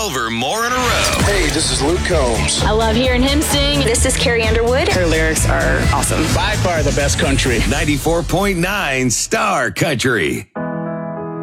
over more in a row. Hey, this is Luke Combs. I love hearing him sing. This is Carrie Underwood. Her lyrics are awesome. By far the best country. 94.9 Star Country.